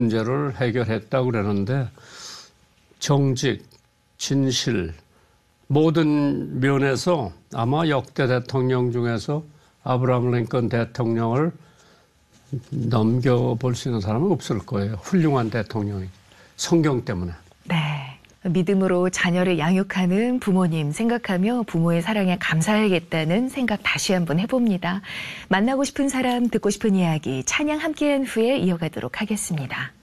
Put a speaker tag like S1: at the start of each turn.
S1: 문제를 해결했다고 그러는데 정직, 진실 모든 면에서 아마 역대 대통령 중에서 아브라함 링컨 대통령을 넘겨볼 수 있는 사람은 없을 거예요. 훌륭한 대통령이. 성경 때문에.
S2: 네. 믿음으로 자녀를 양육하는 부모님 생각하며 부모의 사랑에 감사해야겠다는 생각 다시 한번 해봅니다. 만나고 싶은 사람, 듣고 싶은 이야기, 찬양 함께한 후에 이어가도록 하겠습니다.